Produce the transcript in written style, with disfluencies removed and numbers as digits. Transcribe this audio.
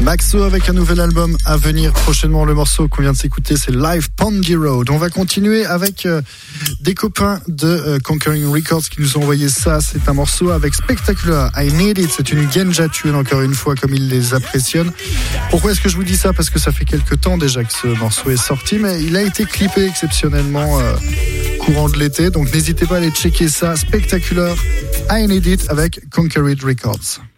Maxo avec un nouvel album à venir prochainement. Le morceau qu'on vient de s'écouter, c'est Live Pondy Road. On va continuer avec des copains de Conquering Records qui nous ont envoyé ça. C'est un morceau avec Spectacular, I Need It. C'est une Genja tune, encore une fois, comme ils les appréciennent. Pourquoi est-ce que je vous dis ça? Parce que ça fait quelques temps déjà que ce morceau est sorti, mais il a été clippé exceptionnellement courant de l'été. Donc n'hésitez pas à aller checker ça. Spectacular, I Need It avec Conquering Records.